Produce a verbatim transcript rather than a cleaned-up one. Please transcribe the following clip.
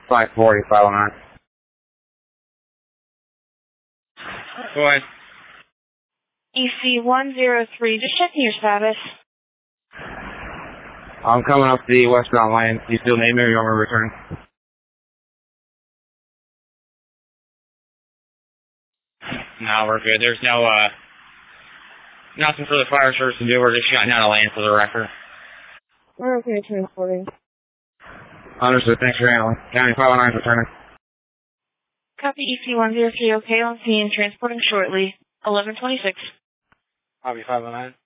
five forty, five oh nine. Go ahead. E C one zero three, just checking your status. I'm coming up the westbound lane. You still need me or you want me to return? No, we're good. There's no, uh, nothing for the fire service to do. We're just shutting down a lane for the record. We're okay transporting. Understood. Thanks for handling. County five oh nine returning. Copy E C one zero three, okay, on scene, transporting shortly. eleven twenty-six. Copy five oh nine.